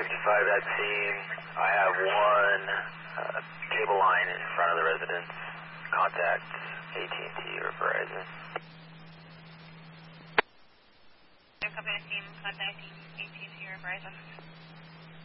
that scene. I have one cable line in front of the residence. Contact AT&T or Verizon. Copy the scene. Contact AT&T or Verizon.